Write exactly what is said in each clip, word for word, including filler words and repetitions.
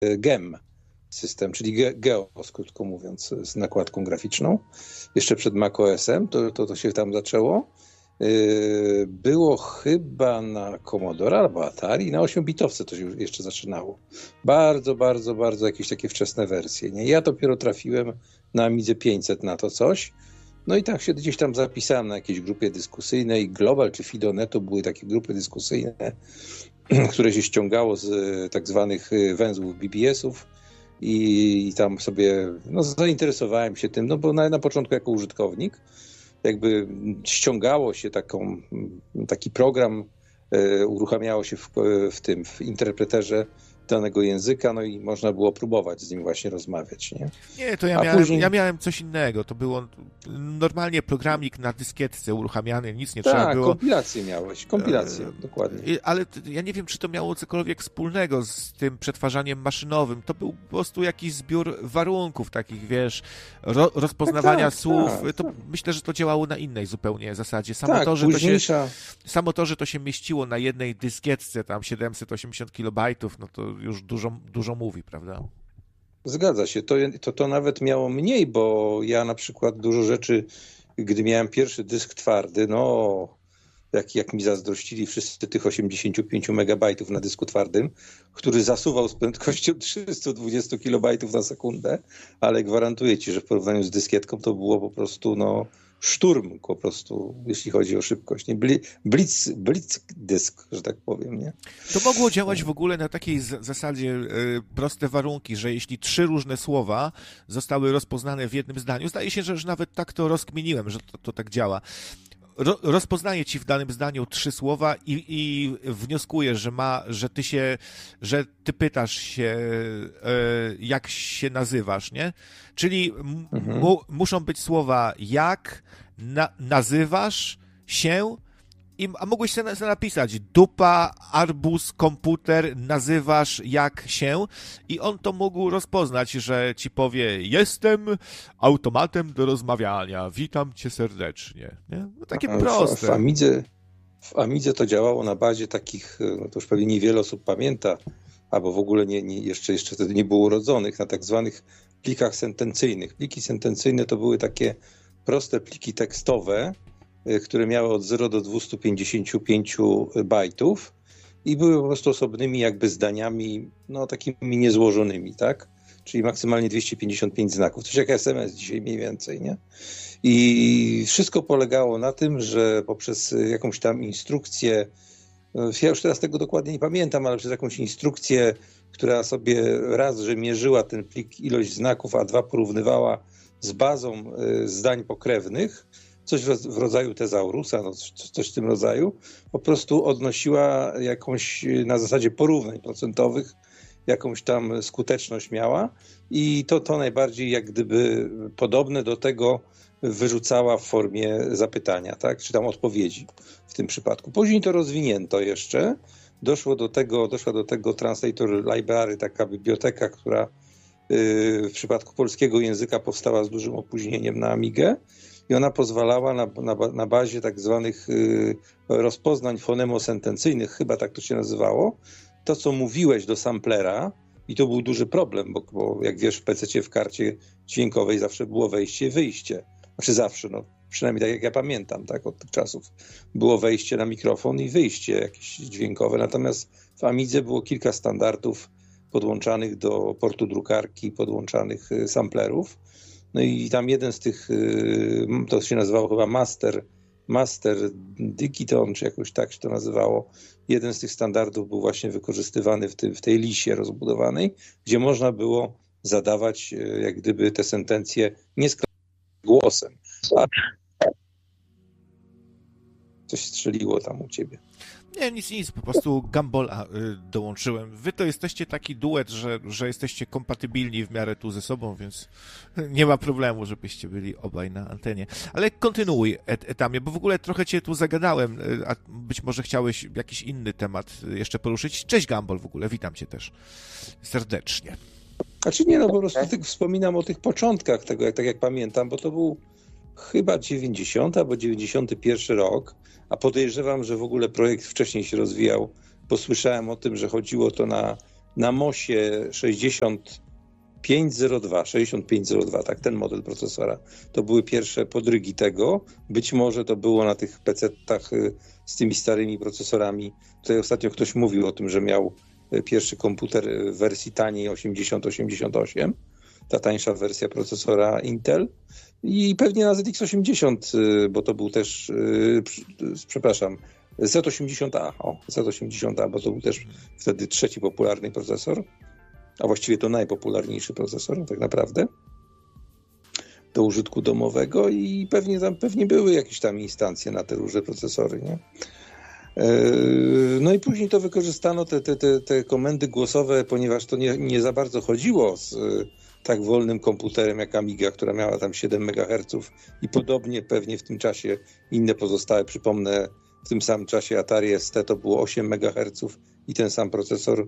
gem system, czyli Ge- Geo, krótko mówiąc, z nakładką graficzną. Jeszcze przed macOS-em, to, to, to się tam zaczęło. Było chyba na Commodore albo Atari, na ośmiobitowce to się już jeszcze zaczynało. Bardzo, bardzo, bardzo jakieś takie wczesne wersje. Nie? Ja dopiero trafiłem na Amidze pięćset na to coś. No i tak się gdzieś tam zapisałem na jakiejś grupie dyskusyjnej. Global czy Fidonet to były takie grupy dyskusyjne, które się ściągało z tak zwanych węzłów B B S-ów i, i tam sobie no, zainteresowałem się tym, no bo na, na początku jako użytkownik jakby ściągało się taką, taki program, e, uruchamiało się w, w tym, w interpreterze danego języka, no i można było próbować z nim właśnie rozmawiać, nie? Nie, to ja miałem, później... ja miałem coś innego. To było normalnie programik na dyskietce uruchamiany, nic nie tak, trzeba było. Tak, kompilację miałeś, kompilację, e... dokładnie. Ale ja nie wiem, czy to miało cokolwiek wspólnego z tym przetwarzaniem maszynowym. To był po prostu jakiś zbiór warunków takich, wiesz, ro, rozpoznawania tak, tak, słów. Tak, to tak. Myślę, że to działało na innej zupełnie zasadzie. Samo, tak, to, że późniejsza... to się, samo to, że to się mieściło na jednej dyskietce, tam siedemset osiemdziesiąt kilobajtów, no to już dużo, dużo mówi, prawda? Zgadza się. To, to, to nawet miało mniej, bo ja na przykład dużo rzeczy, gdy miałem pierwszy dysk twardy, no jak, jak mi zazdrościli wszyscy tych osiemdziesiąt pięć megabajtów na dysku twardym, który zasuwał z prędkością trzysta dwadzieścia kilobajtów na sekundę, ale gwarantuję ci, że w porównaniu z dyskietką to było po prostu no szturm po prostu, jeśli chodzi o szybkość. Nie? Blitz, blitz dysk, że tak powiem. Nie? To mogło działać w ogóle na takiej z- zasadzie y, proste warunki, że jeśli trzy różne słowa zostały rozpoznane w jednym zdaniu, zdaje się, że, że nawet tak to rozkminiłem, że to, to tak działa. Ro, rozpoznaje ci w danym zdaniu trzy słowa i, i wnioskujesz, że ma, że ty się, że ty pytasz się, y, jak się nazywasz, nie? Czyli mhm. mu, muszą być słowa jak, na, nazywasz się, i, a mogłeś sobie napisać dupa, arbuz, komputer, nazywasz jak się i on to mógł rozpoznać, że ci powie jestem automatem do rozmawiania, witam cię serdecznie. Nie? No takie a, proste. W, w, Amidze, w Amidze to działało na bazie takich, no to już pewnie niewiele osób pamięta, albo w ogóle nie, nie, jeszcze, jeszcze wtedy nie było urodzonych, na tak zwanych plikach sentencyjnych. Pliki sentencyjne to były takie proste pliki tekstowe, które miały od zera do dwustu pięćdziesięciu pięciu bajtów i były po prostu osobnymi jakby zdaniami, no takimi niezłożonymi, tak? Czyli maksymalnie dwieście pięćdziesiąt pięć znaków. Coś jak S M S dzisiaj mniej więcej, nie? I wszystko polegało na tym, że poprzez jakąś tam instrukcję, ja już teraz tego dokładnie nie pamiętam, ale przez jakąś instrukcję, która sobie raz, że mierzyła ten plik ilość znaków, a dwa porównywała z bazą zdań pokrewnych, coś w rodzaju tezaurusa, no coś, coś w tym rodzaju, po prostu odnosiła jakąś, na zasadzie porównań procentowych, jakąś tam skuteczność miała i to, to najbardziej jak gdyby podobne do tego wyrzucała w formie zapytania, tak, czy tam odpowiedzi w tym przypadku. Później to rozwinięto jeszcze, doszło do tego, doszła do tego Translator Library, taka biblioteka, która w przypadku polskiego języka powstała z dużym opóźnieniem na Amigę, i ona pozwalała na, na, na bazie tak zwanych y, rozpoznań fonemosentencyjnych, chyba tak to się nazywało, to co mówiłeś do samplera, i to był duży problem, bo, bo jak wiesz w pececie w karcie dźwiękowej zawsze było wejście i wyjście. Znaczy zawsze, no przynajmniej tak jak ja pamiętam, tak od tych czasów. Było wejście na mikrofon i wyjście jakieś dźwiękowe, natomiast w Amidze było kilka standardów podłączanych do portu drukarki, podłączanych samplerów. No i tam jeden z tych, to się nazywało chyba Master, Master Digiton, czy jakoś tak się to nazywało. Jeden z tych standardów był właśnie wykorzystywany w, ty, w tej liście rozbudowanej, gdzie można było zadawać jak gdyby te sentencje nie z głosem. A coś strzeliło tam u ciebie. Nie, nic, nic, po prostu Gambola y, dołączyłem. Wy to jesteście taki duet, że, że jesteście kompatybilni w miarę tu ze sobą, więc nie ma problemu, żebyście byli obaj na antenie. Ale kontynuuj, et, Etamie, bo w ogóle trochę cię tu zagadałem, a być może chciałeś jakiś inny temat jeszcze poruszyć. Cześć Gambol w ogóle, witam cię też serdecznie. Znaczy nie, no po prostu tak wspominam o tych początkach tego, jak, tak jak pamiętam, bo to był chyba dziewięćdziesiąty albo dziewięćdziesiąty pierwszy rok, a podejrzewam, że w ogóle projekt wcześniej się rozwijał, bo słyszałem o tym, że chodziło to na na mosie sześćdziesiąt pięć zero dwa, sześćdziesiąt pięć zero dwa, tak, ten model procesora. To były pierwsze podrygi tego. Być może to było na tych pecetach z tymi starymi procesorami. Tutaj ostatnio ktoś mówił o tym, że miał pierwszy komputer w wersji taniej osiemdziesiąt osiemdziesiąt osiem, ta tańsza wersja procesora Intel. I pewnie na Z X osiemdziesiąt, bo to był też, przepraszam, Z osiemdziesiąt A, o, Z osiemdziesiąt A, bo to był też wtedy trzeci popularny procesor, a właściwie to najpopularniejszy procesor tak naprawdę do użytku domowego i pewnie tam pewnie były jakieś tam instancje na te różne procesory, nie? No i później to wykorzystano, te, te, te, te komendy głosowe, ponieważ to nie, nie za bardzo chodziło z tak wolnym komputerem jak Amiga, która miała tam siedem megaherców i podobnie pewnie w tym czasie inne pozostałe, przypomnę, w tym samym czasie Atari S T to było osiem megaherców i ten sam procesor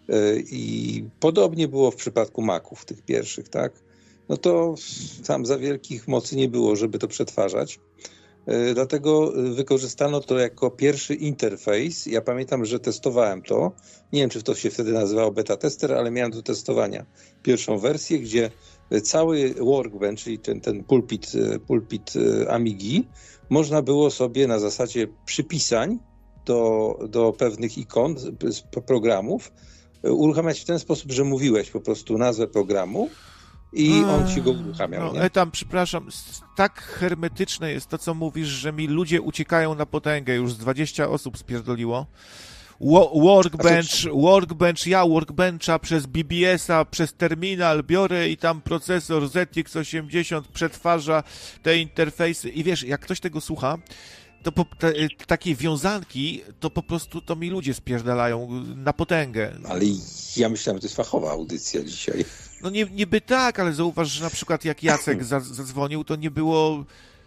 i podobnie było w przypadku Maców tych pierwszych, tak? No to tam za wielkich mocy nie było, żeby to przetwarzać. Dlatego wykorzystano to jako pierwszy interfejs. Ja pamiętam, że testowałem to. Nie wiem, czy to się wtedy nazywało beta tester, ale miałem do testowania pierwszą wersję, gdzie cały workbench, czyli ten, ten pulpit, pulpit Amigi, można było sobie na zasadzie przypisań do, do pewnych ikon z programów uruchamiać w ten sposób, że mówiłeś po prostu nazwę programu i on ci go uruchamiał. No, nie? Tam, przepraszam, tak hermetyczne jest to, co mówisz, że mi ludzie uciekają na potęgę. Już z dwadzieścia osób spierdoliło. Workbench, workbench, ja workbencha przez B B S-a, przez terminal biorę i tam procesor Z X osiemdziesiąt przetwarza te interfejsy. I wiesz, jak ktoś tego słucha, to po, te, takie wiązanki, to po prostu to mi ludzie spierdalają na potęgę. Ale ja myślałem, że to jest fachowa audycja dzisiaj. No nie, niby tak, ale zauważ, że na przykład jak Jacek zadzwonił, to nie było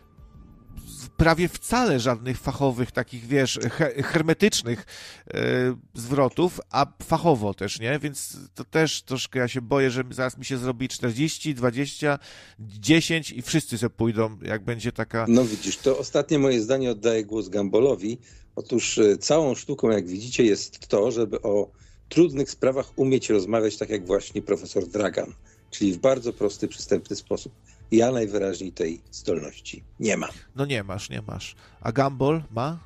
prawie wcale żadnych fachowych takich, wiesz, he, hermetycznych e, zwrotów, a fachowo też, nie? Więc to też troszkę ja się boję, że zaraz mi się zrobi czterdzieści, dwadzieścia, dziesięć i wszyscy sobie pójdą, jak będzie taka... No widzisz, to ostatnie moje zdanie oddaję głos Gambolowi. Otóż całą sztuką, jak widzicie, jest to, żeby o trudnych sprawach umieć rozmawiać tak jak właśnie profesor Dragan, czyli w bardzo prosty, przystępny sposób. Ja najwyraźniej tej zdolności nie mam. No nie masz, nie masz. A Gumball ma?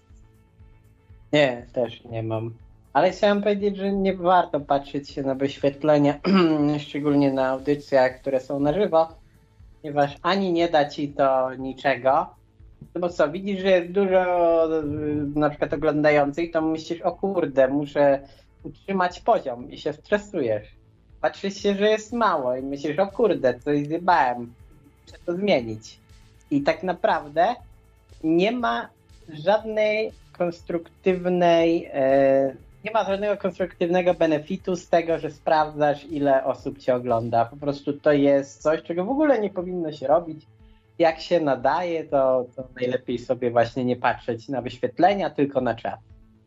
Nie, też nie mam. Ale chciałem powiedzieć, że nie warto patrzeć się na wyświetlenia, szczególnie na audycjach, które są na żywo, ponieważ ani nie da ci to niczego, no bo co, widzisz, że jest dużo na przykład oglądających, to myślisz, o kurde, muszę utrzymać poziom i się stresujesz. Patrzysz się, że jest mało i myślisz, o kurde, coś zjebałem, muszę to zmienić. I tak naprawdę nie ma żadnej konstruktywnej, e, nie ma żadnego konstruktywnego benefitu z tego, że sprawdzasz, ile osób cię ogląda. Po prostu to jest coś, czego w ogóle nie powinno się robić. Jak się nadaje, to, to najlepiej sobie właśnie nie patrzeć na wyświetlenia, tylko na czat.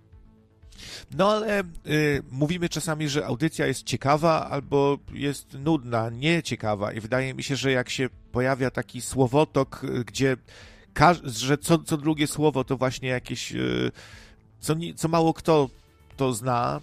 No ale y, mówimy czasami, że audycja jest ciekawa albo jest nudna, nieciekawa i wydaje mi się, że jak się pojawia taki słowotok, gdzie każ- że co, co drugie słowo to właśnie jakieś, y, co, co mało kto to zna,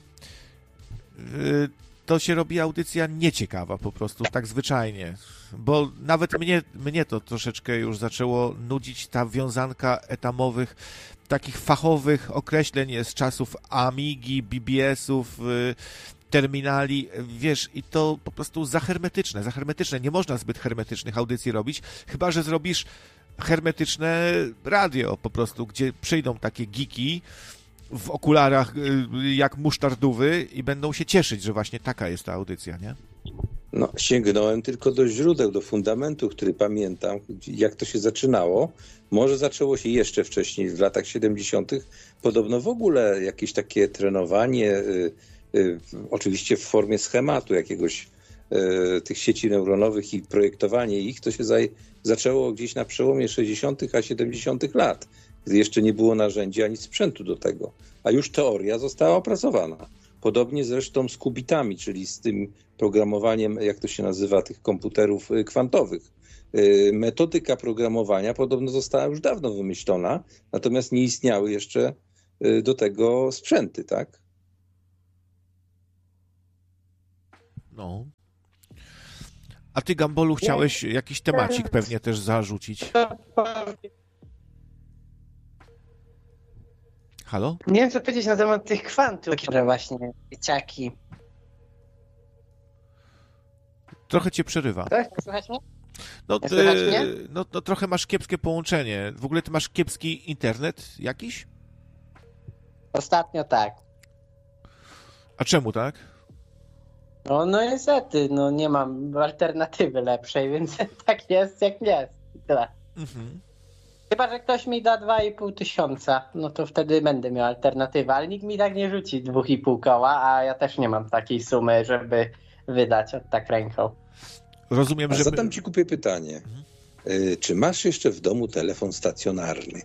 y, to się robi audycja nieciekawa po prostu, tak zwyczajnie. Bo nawet mnie, mnie to troszeczkę już zaczęło nudzić ta wiązanka etamowych, takich fachowych określeń z czasów Amigi, B B S-ów, terminali, wiesz, i to po prostu za hermetyczne, za hermetyczne. Nie można zbyt hermetycznych audycji robić, chyba że zrobisz hermetyczne radio po prostu, gdzie przyjdą takie geeki w okularach jak musztardówy i będą się cieszyć, że właśnie taka jest ta audycja, nie? No, sięgnąłem tylko do źródeł, do fundamentu, który pamiętam, jak to się zaczynało. Może zaczęło się jeszcze wcześniej, w latach siedemdziesiątych. Podobno w ogóle jakieś takie trenowanie, y, y, oczywiście w formie schematu jakiegoś y, tych sieci neuronowych i projektowanie ich, to się zaj- zaczęło gdzieś na przełomie sześćdziesiątych a siedemdziesiątych lat, gdy jeszcze nie było narzędzi ani sprzętu do tego. A już teoria została opracowana. Podobnie zresztą z qubitami, czyli z tym programowaniem, jak to się nazywa, tych komputerów kwantowych. Metodyka programowania podobno została już dawno wymyślona, natomiast nie istniały jeszcze do tego sprzęty, tak? No. A ty, Gambolu, chciałeś jakiś temacik pewnie też zarzucić. Halo? Nie wiem, co powiedzieć na temat tych kwantów, które właśnie dzieciaki. Trochę cię przerywa. Tak? Słychać mnie? No, Nie słychać mnie? y, no, no trochę masz kiepskie połączenie. W ogóle ty masz kiepski internet jakiś? Ostatnio tak. A czemu tak? No, no niestety, no nie mam alternatywy lepszej, więc tak jest jak jest. I tyle. Mhm. Chyba, że ktoś mi da dwa i pół tysiąca, no to wtedy będę miał alternatywę, ale nikt mi tak nie rzuci dwóch i pół koła, a ja też nie mam takiej sumy, żeby wydać od tak ręką. Rozumiem, A że... zadam ci głupie pytanie. Mhm. Czy masz jeszcze w domu telefon stacjonarny?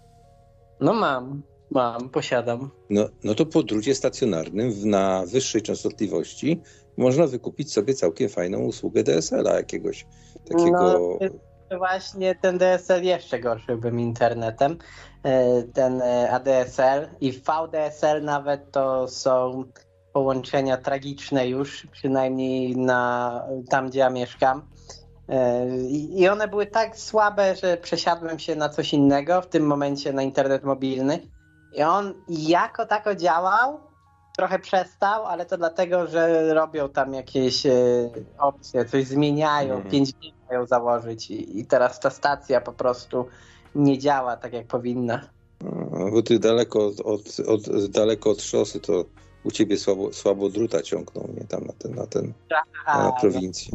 No mam, mam, posiadam. No, no to po drucie stacjonarnym w- na wyższej częstotliwości można wykupić sobie całkiem fajną usługę D S L-a jakiegoś takiego... No, właśnie ten D S L jeszcze gorszy bym internetem. E, Ten e, A D S L i V D S L nawet to są połączenia tragiczne już, przynajmniej na tam, gdzie ja mieszkam. E, I i one były tak słabe, że przesiadłem się na coś innego, w tym momencie na internet mobilny. I on jako tako działał, trochę przestał, ale to dlatego, że robią tam jakieś e, opcje, coś zmieniają, Mhm. pięć G mają założyć i, i teraz ta stacja po prostu nie działa tak, jak powinna. No, bo ty daleko od, od, od, daleko od szosy, to u ciebie słabo, słabo druta ciągną, nie? Tam na ten, na ten, A, na prowincji.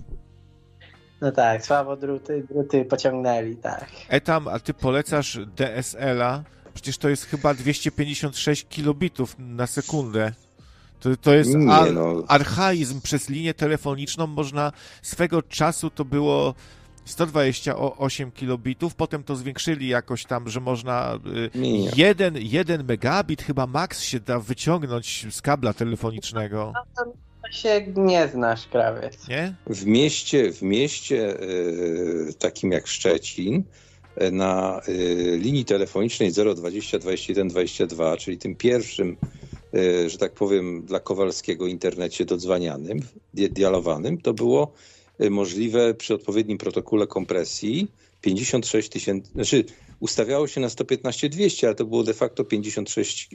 no tak, słabo druty, druty pociągnęli, tak. Etam, a ty polecasz D S L-a? Przecież to jest chyba dwieście pięćdziesiąt sześć kilobitów na sekundę. To, to jest Nie, ar- no. archaizm. Przez linię telefoniczną można... Swego czasu to było sto dwadzieścia osiem kilobitów, potem to zwiększyli jakoś tam, że można... y, Nie, nie. Jeden, jeden megabit chyba max się da wyciągnąć z kabla telefonicznego. No to, to się nie znasz, krawiec. Nie? W mieście, w mieście e, takim jak Szczecin, e, na e, linii telefonicznej zero dwadzieścia dwadzieścia jeden dwadzieścia dwa, czyli tym pierwszym, e, że tak powiem, dla Kowalskiego internecie dodzwanianym, di- dialowanym, to było e, możliwe przy odpowiednim protokole kompresji pięćdziesiąt sześć tysięcy, znaczy ustawiało się na sto piętnaście dwieście, ale to było de facto pięćdziesiąt sześć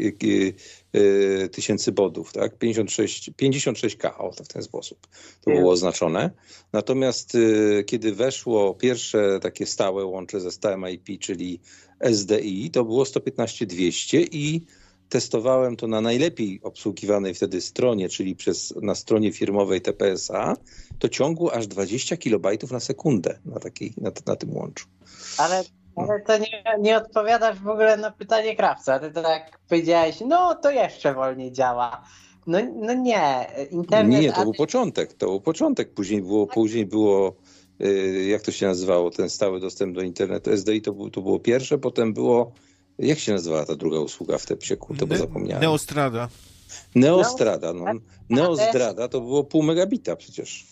tysięcy bodów, tak? pięćdziesiąt sześć, pięćdziesiąt sześć K, o, to w ten sposób to było oznaczone. Natomiast y, kiedy weszło pierwsze takie stałe łącze ze stałym I P, czyli S D I, to było sto piętnaście dwieście i testowałem to na najlepiej obsługiwanej wtedy stronie, czyli przez, na stronie firmowej T P S A, to ciągło aż dwadzieścia kilobajtów na sekundę na, takiej, na, na tym łączu. Ale, ale to nie, nie odpowiadasz w ogóle na pytanie krawca. Ty tak powiedziałeś, no to jeszcze wolniej działa. No, no nie, internet... Nie, to a- był początek, to był początek. Później było, później było y, jak to się nazywało, ten stały dostęp do internetu. S D I to, był, to było pierwsze, potem było, jak się nazywała ta druga usługa w Tepsieku, to bo Ne- zapomniałem. Neostrada. Neostrada, no. Neostrada to było pół megabita przecież.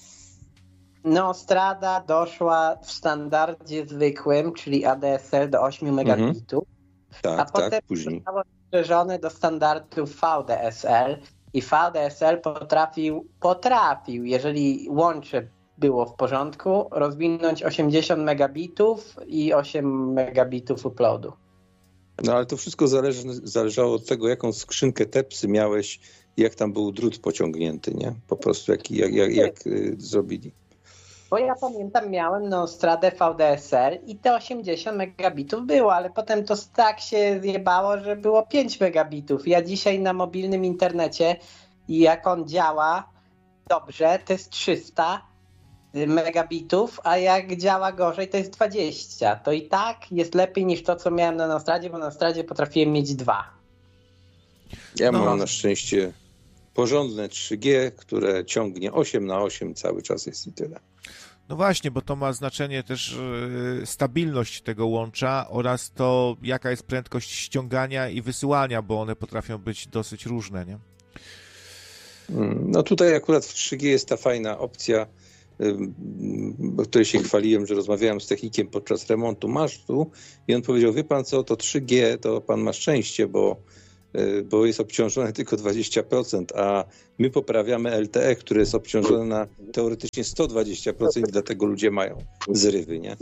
Neostrada doszła w standardzie zwykłym, czyli A D S L do osiem megabitów, a Tak, potem tak, później. zostało rozszerzone do standardu V D S L i V D S L potrafił, potrafił, jeżeli łącze było w porządku, rozwinąć osiemdziesiąt megabitów i osiem megabitów uploadu. No ale to wszystko zależy, zależało od tego, jaką skrzynkę tepsy miałeś i jak tam był drut pociągnięty, nie? Po prostu jak, jak, jak, jak y, zrobili. Bo ja pamiętam, miałem Neostradę V D S L i te osiemdziesiąt megabitów było, ale potem to tak się zjebało, że było pięć megabitów. Ja dzisiaj na mobilnym internecie, jak on działa dobrze, to jest trzysta megabitów, a jak działa gorzej, to jest dwadzieścia. To i tak jest lepiej niż to, co miałem na Neostradzie, bo na Neostradzie potrafiłem mieć dwa. Ja No. mam na szczęście porządne trzy G, które ciągnie osiem na osiem cały czas jest i tyle. No właśnie, bo to ma znaczenie też yy, stabilność tego łącza oraz to, jaka jest prędkość ściągania i wysyłania, bo one potrafią być dosyć różne, nie? No tutaj akurat w trzy G jest ta fajna opcja, ym, o której się chwaliłem, że rozmawiałem z technikiem podczas remontu masztu i on powiedział, wie pan co, to trzy G to pan ma szczęście, bo bo jest obciążone tylko dwadzieścia procent, a my poprawiamy L T E, które jest obciążone na teoretycznie sto dwadzieścia procent i dlatego ludzie mają zrywy, nie?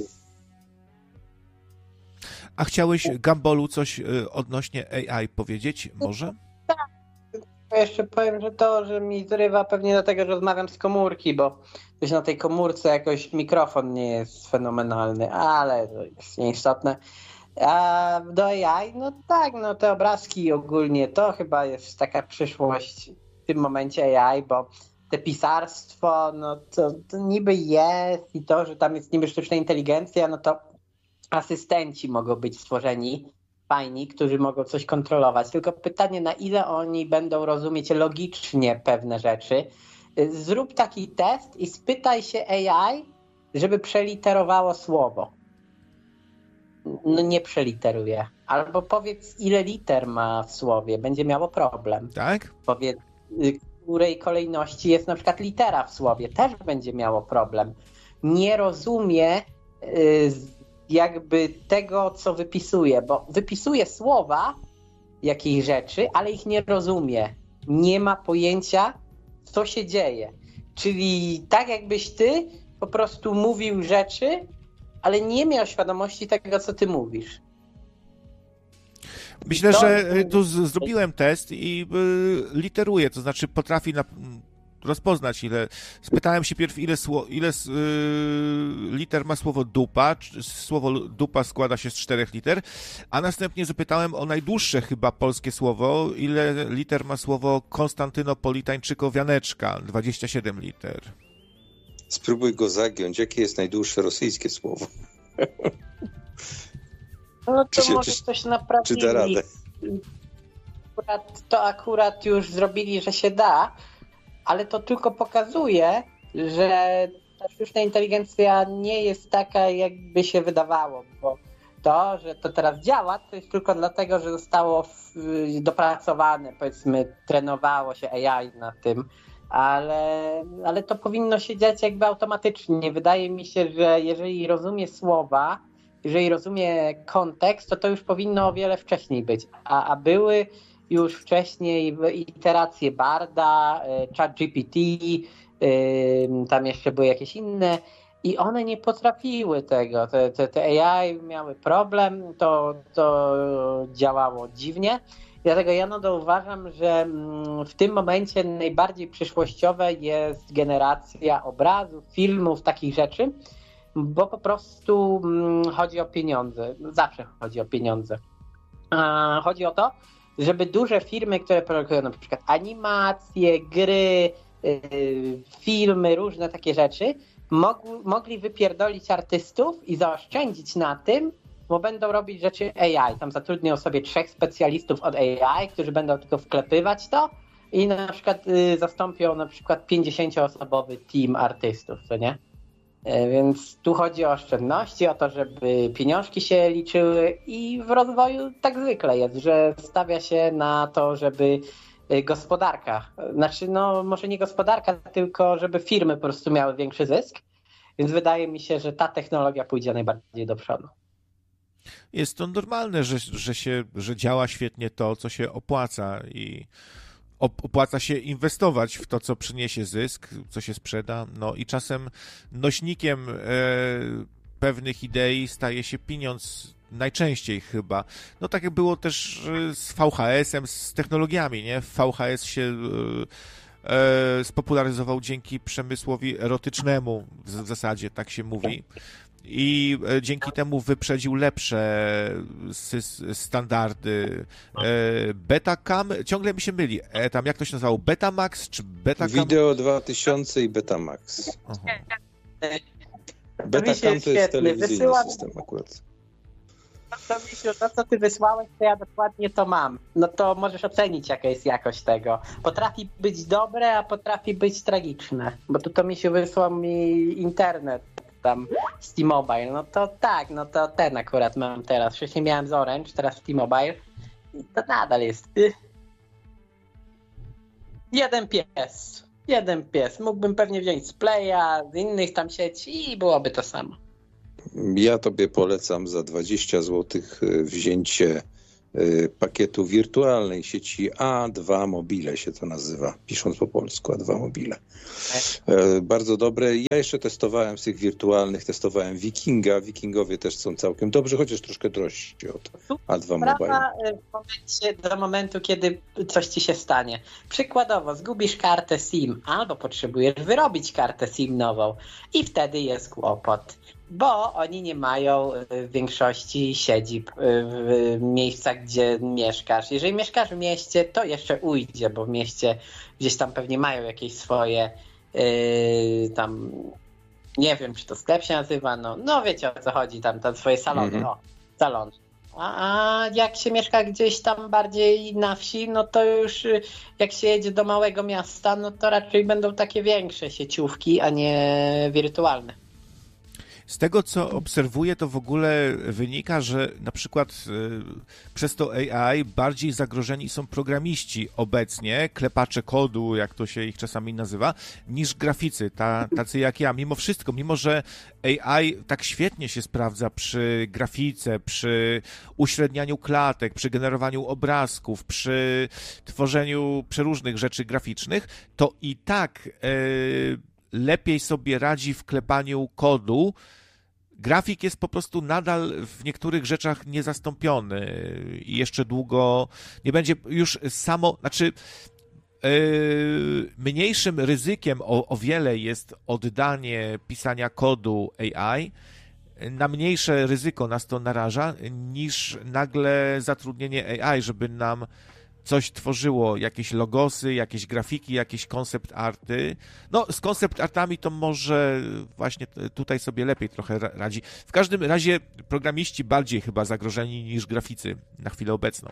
A chciałeś, Gambolu, coś odnośnie A I powiedzieć może? Tak. Jeszcze powiem, że to, że mi zrywa pewnie dlatego, że rozmawiam z komórki, bo gdzieś na tej komórce jakoś mikrofon nie jest fenomenalny, ale to jest nieistotne. A do A I, no tak, no te obrazki ogólnie to chyba jest taka przyszłość w tym momencie A I, bo te pisarstwo, no to, to niby jest i to, że tam jest niby sztuczna inteligencja, no to asystenci mogą być stworzeni, fajni, którzy mogą coś kontrolować. Tylko pytanie, na ile oni będą rozumieć logicznie pewne rzeczy. Zrób taki test i spytaj się A I, żeby przeliterowało słowo. No nie przeliteruje. Albo powiedz, ile liter ma w słowie. Będzie miało problem. Tak? Powiedz, w której kolejności jest na przykład litera w słowie. Też będzie miało problem. Nie rozumie y, jakby tego, co wypisuje, bo wypisuje słowa jakichś rzeczy, ale ich nie rozumie. Nie ma pojęcia, co się dzieje. Czyli tak jakbyś ty po prostu mówił rzeczy, ale nie miał świadomości tego, co ty mówisz. Myślę, że tu z- zrobiłem test i y, literuję, to znaczy potrafi na, rozpoznać, ile... Spytałem się pierw, ile, sło, ile y, liter ma słowo dupa. Słowo dupa składa się z czterech liter, a następnie zapytałem o najdłuższe chyba polskie słowo, ile liter ma słowo Konstantynopolitańczyko-wianeczka. dwadzieścia siedem liter. Spróbuj go zagiąć. Jakie jest najdłuższe rosyjskie słowo? No to Czy się- może czy- coś naprawili. Czy da radę? Akurat, to akurat już zrobili, że się da, ale to tylko pokazuje, że ta sztuczna inteligencja nie jest taka, jakby się wydawało, bo to, że to teraz działa, to jest tylko dlatego, że zostało w, dopracowane, powiedzmy, trenowało się A I na tym, ale, ale to powinno się dziać jakby automatycznie. Wydaje mi się, że jeżeli rozumie słowa, jeżeli rozumie kontekst, to to już powinno o wiele wcześniej być, a, a były już wcześniej iteracje Barda, ChatGPT, tam jeszcze były jakieś inne i one nie potrafiły tego. Te, te, te A I miały problem, to, to działało dziwnie. Dlatego ja no to uważam, że w tym momencie najbardziej przyszłościowe jest generacja obrazów, filmów, takich rzeczy, bo po prostu chodzi o pieniądze. Zawsze chodzi o pieniądze. Chodzi o to, żeby duże firmy, które produkują na przykład animacje, gry, yy, filmy, różne takie rzeczy, mogli, mogli wypierdolić artystów i zaoszczędzić na tym, bo będą robić rzeczy A I. Tam zatrudnią sobie trzech specjalistów od A I, którzy będą tylko wklepywać to i na przykład yy, zastąpią na przykład pięćdziesięcioosobowy team artystów, co nie? Więc tu chodzi o oszczędności, o to, żeby pieniążki się liczyły i w rozwoju tak zwykle jest, że stawia się na to, żeby gospodarka, znaczy no może nie gospodarka, tylko żeby firmy po prostu miały większy zysk, więc wydaje mi się, że ta technologia pójdzie najbardziej do przodu. Jest to normalne, że, że, się, że działa świetnie to, co się opłaca i opłaca się inwestować w to, co przyniesie zysk, co się sprzeda, no i czasem nośnikiem e, pewnych idei staje się pieniądz najczęściej chyba. No tak jak było też z V H S-em, z technologiami, nie? V H S się e, e, spopularyzował dzięki przemysłowi erotycznemu, w, w zasadzie tak się mówi. I dzięki temu wyprzedził lepsze standardy. Betacam, ciągle mi się myli. Tam jak to się nazywało? Betamax czy Betacam? Video dwa tysiące i Betamax. Betacam to jest telewizyjny Wysyłam... system akurat. To, Misiu, to, co ty wysłałeś, to ja dokładnie to mam. No to możesz ocenić, jaka jest jakość tego. Potrafi być dobre, a potrafi być tragiczne. Bo tu to Misiu wysłał mi internet. Tam z T-Mobile, no to tak, no to ten akurat mam teraz. Wcześniej miałem z Orange, teraz T-Mobile i to nadal jest jeden pies, jeden pies. Mógłbym pewnie wziąć z Playa, z innych tam sieci i byłoby to samo. Ja tobie polecam za dwadzieścia złotych wzięcie pakietu wirtualnej sieci A dwa Mobile się to nazywa, pisząc po polsku A dwa Mobile. Bardzo dobre. Ja jeszcze testowałem z tych wirtualnych, testowałem Wikinga. Wikingowie też są całkiem dobrzy, chociaż troszkę drożsi od A dwa Mobile. W momencie, do momentu, kiedy coś ci się stanie. Przykładowo, zgubisz kartę SIM albo potrzebujesz wyrobić kartę SIM nową i wtedy jest kłopot. Bo oni nie mają w większości siedzib w miejscach, gdzie mieszkasz. Jeżeli mieszkasz w mieście, to jeszcze ujdzie, bo w mieście gdzieś tam pewnie mają jakieś swoje yy, tam, nie wiem, czy to sklep się nazywa, no, no wiecie o co chodzi, tam, tam swoje salony, mm-hmm. o, salon. A, a jak się mieszka gdzieś tam bardziej na wsi, no to już jak się jedzie do małego miasta, no to raczej będą takie większe sieciówki, a nie wirtualne. Z tego, co obserwuję, to w ogóle wynika, że na przykład y, przez to A I bardziej zagrożeni są programiści obecnie, klepacze kodu, jak to się ich czasami nazywa, niż graficy, ta, tacy jak ja. Mimo wszystko, mimo że A I tak świetnie się sprawdza przy grafice, przy uśrednianiu klatek, przy generowaniu obrazków, przy tworzeniu przeróżnych rzeczy graficznych, to i tak y, lepiej sobie radzi w klepaniu kodu. Grafik jest po prostu nadal w niektórych rzeczach niezastąpiony i jeszcze długo nie będzie już samo, znaczy yy, mniejszym ryzykiem o, o wiele jest oddanie pisania kodu A I, na mniejsze ryzyko nas to naraża niż nagle zatrudnienie A I, żeby nam coś tworzyło, jakieś logosy, jakieś grafiki, jakieś koncept arty. No, z koncept artami to może właśnie tutaj sobie lepiej trochę radzi. W każdym razie programiści bardziej chyba zagrożeni niż graficy na chwilę obecną.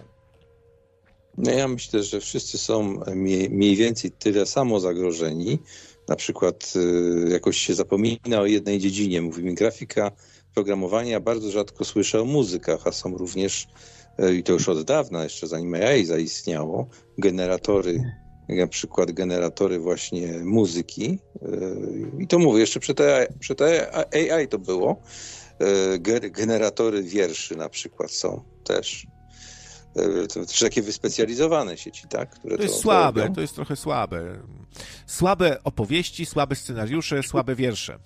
No ja myślę, że wszyscy są mniej więcej tyle samo zagrożeni. Na przykład jakoś się zapomina o jednej dziedzinie. Mówimy grafika, programowanie, a bardzo rzadko słyszę o muzykach, a są również i to już od dawna, jeszcze zanim A I zaistniało, generatory, jak na przykład generatory właśnie muzyki. I to mówię, jeszcze przed A I, przed A I to było. Generatory wierszy na przykład są też. To też takie wyspecjalizowane sieci, tak? Które to jest to, słabe, to, to jest trochę słabe. Słabe opowieści, słabe scenariusze, słabe wiersze.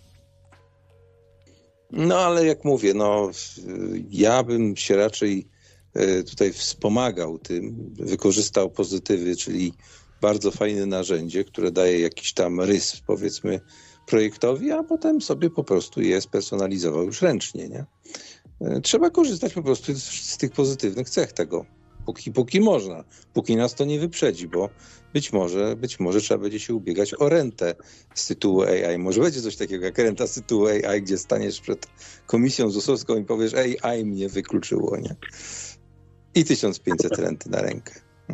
No ale jak mówię, no ja bym się raczej tutaj wspomagał tym, wykorzystał pozytywy, czyli bardzo fajne narzędzie, które daje jakiś tam rys, powiedzmy, projektowi, a potem sobie po prostu je spersonalizował już ręcznie, nie? Trzeba korzystać po prostu z, z tych pozytywnych cech tego, póki, póki można, póki nas to nie wyprzedzi, bo być może, być może trzeba będzie się ubiegać o rentę z tytułu A I. Może będzie coś takiego jak renta z tytułu A I, gdzie staniesz przed komisją zusowską i powiesz, A I mnie wykluczyło, nie? I tysiąc pięćset renty na rękę.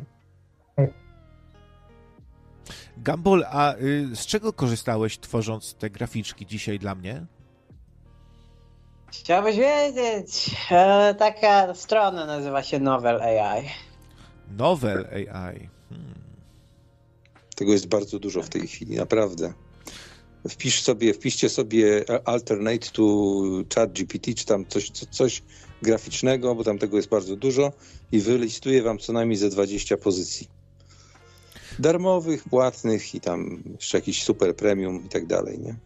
Gumball, a y, z czego korzystałeś tworząc te graficzki dzisiaj dla mnie? Chciałbyś wiedzieć, e, taka strona nazywa się Novel A I. Novel A I. Hmm. Tego jest bardzo dużo w tej chwili, naprawdę. Wpisz sobie, wpiszcie sobie alternate to ChatGPT, czy tam coś, coś graficznego, bo tam tego jest bardzo dużo i wylistuje wam co najmniej ze dwadzieścia pozycji. Darmowych, płatnych i tam jeszcze jakiś super premium i tak dalej, nie?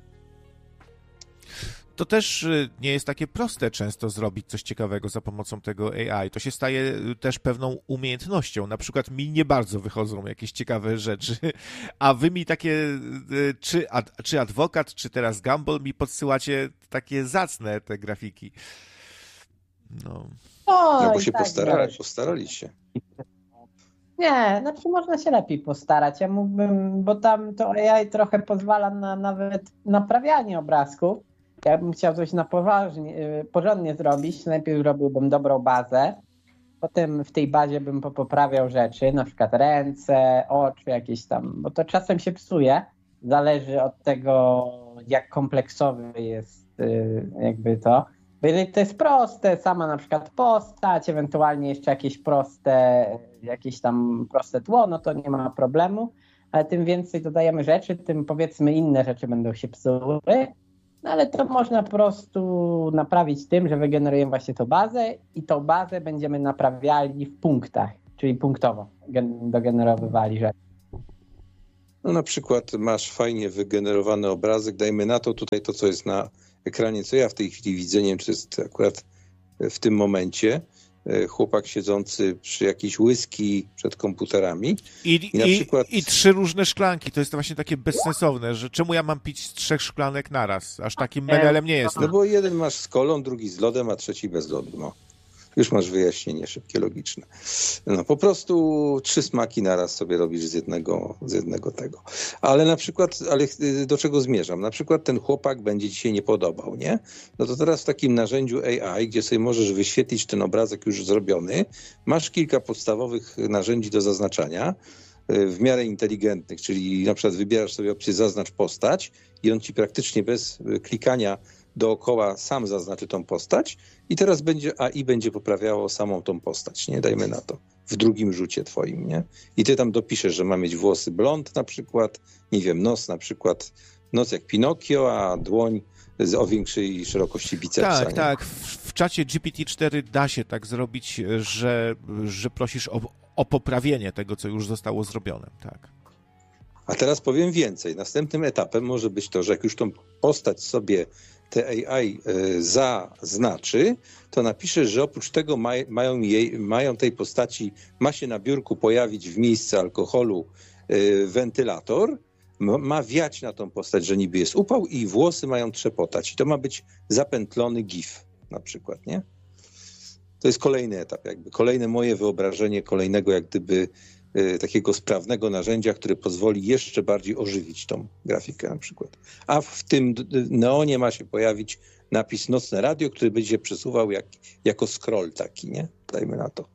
To też nie jest takie proste często zrobić coś ciekawego za pomocą tego A I. To się staje też pewną umiejętnością. Na przykład mi nie bardzo wychodzą jakieś ciekawe rzeczy, a wy mi takie, czy, ad, czy adwokat, czy teraz Gumball mi podsyłacie takie zacne te grafiki. No, O, no bo się tak, postarali, postarali się. Nie, znaczy można się lepiej postarać. Ja mógłbym, bo tam to A I trochę pozwala na nawet naprawianie obrazków. Ja bym chciał coś na poważnie, porządnie zrobić. Najpierw robiłbym dobrą bazę. Potem w tej bazie bym poprawiał rzeczy, na przykład ręce, oczy jakieś tam, bo to czasem się psuje. Zależy od tego, jak kompleksowy jest jakby to. Bo jeżeli to jest proste, sama na przykład postać, ewentualnie jeszcze jakieś proste, jakieś tam proste tło, no to nie ma problemu. Ale tym więcej dodajemy rzeczy, tym powiedzmy inne rzeczy będą się psuły. No ale to można po prostu naprawić tym, że wygenerujemy właśnie tą bazę i tą bazę będziemy naprawiali w punktach, czyli punktowo dogenerowywali rzeczy. No na przykład masz fajnie wygenerowany obrazek, dajmy na to tutaj to, co jest na ekranie, co ja w tej chwili widzę, nie wiem, czy to jest akurat w tym momencie, chłopak siedzący przy jakiejś whisky przed komputerami. I, I, na i, przykład... I trzy różne szklanki, to jest właśnie takie bezsensowne, że czemu ja mam pić z trzech szklanek naraz? Aż takim menelem nie jest. No bo jeden masz z kolą, drugi z lodem, a trzeci bez lodu, no. Już masz wyjaśnienie szybkie, logiczne. No po prostu trzy smaki naraz sobie robisz z jednego, z jednego tego. Ale na przykład, ale do czego zmierzam? Na przykład ten chłopak będzie ci się nie podobał, nie? No to teraz w takim narzędziu A I, gdzie sobie możesz wyświetlić ten obrazek już zrobiony, masz kilka podstawowych narzędzi do zaznaczania, w miarę inteligentnych, czyli na przykład wybierasz sobie opcję zaznacz postać i on ci praktycznie bez klikania dookoła sam zaznaczy tą postać i teraz będzie A I będzie poprawiało samą tą postać, nie? Dajmy na to. W drugim rzucie twoim, nie? I ty tam dopiszesz, że ma mieć włosy blond na przykład, nie wiem, nos na przykład, nos jak Pinokio, a dłoń z o większej szerokości bicepsa. Tak, nie? tak. W, w czacie G P T cztery da się tak zrobić, że, że prosisz o, o poprawienie tego, co już zostało zrobione. Tak. A teraz powiem więcej. Następnym etapem może być to, że jak już tą postać sobie te A I y, zaznaczy, to napiszesz, że oprócz tego maj, mają, jej, mają tej postaci, ma się na biurku pojawić w miejsce alkoholu y, wentylator, ma, ma wiać na tą postać, że niby jest upał i włosy mają trzepotać. I to ma być zapętlony gif na przykład, nie? To jest kolejny etap, jakby kolejne moje wyobrażenie kolejnego jak gdyby y, takiego sprawnego narzędzia, które pozwoli jeszcze bardziej ożywić tą grafikę na przykład. A w tym neonie ma się pojawić napis Nocne Radio, który będzie się przesuwał jak, jako scroll taki, nie? Dajmy na to.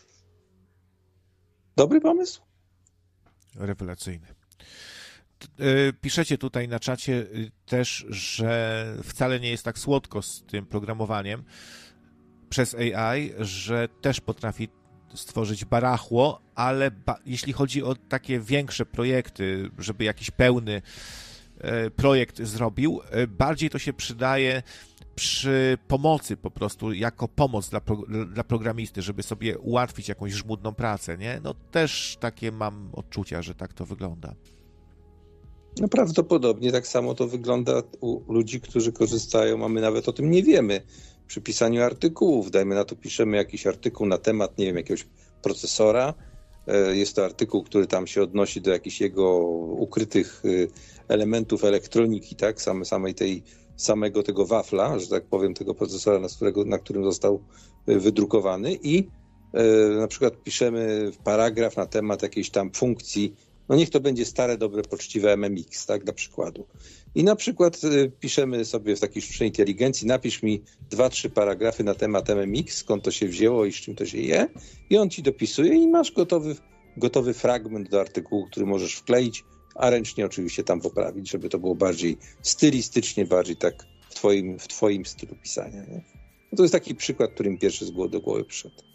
Dobry pomysł? Rewelacyjny. Piszecie tutaj na czacie też, że wcale nie jest tak słodko z tym programowaniem przez A I, że też potrafi stworzyć barachło, ale ba- jeśli chodzi o takie większe projekty, żeby jakiś pełny e, projekt zrobił, e, bardziej to się przydaje przy pomocy po prostu, jako pomoc dla, pro, dla programisty, żeby sobie ułatwić jakąś żmudną pracę, nie? No też takie mam odczucia, że tak to wygląda. No prawdopodobnie tak samo to wygląda u ludzi, którzy korzystają, a my nawet o tym nie wiemy. Przy pisaniu artykułów, dajmy na to, piszemy jakiś artykuł na temat, nie wiem, jakiegoś procesora. Jest to artykuł, który tam się odnosi do jakichś jego ukrytych elementów elektroniki, tak, Same, samej tej, samego tego wafla, że tak powiem, tego procesora, na, którego, na którym został wydrukowany i e, na przykład piszemy paragraf na temat jakiejś tam funkcji, no niech to będzie stare, dobre, poczciwe M M X, tak, dla przykładu. I na przykład y, piszemy sobie w takiej sztucznej inteligencji, napisz mi dwa, trzy paragrafy na temat M M X, skąd to się wzięło i z czym to się je, i on ci dopisuje i masz gotowy, gotowy fragment do artykułu, który możesz wkleić, a ręcznie oczywiście tam poprawić, żeby to było bardziej stylistycznie, bardziej tak w twoim, w twoim stylu pisania. Nie? No to jest taki przykład, który mi pierwszy z głowy do głowy przyszedł.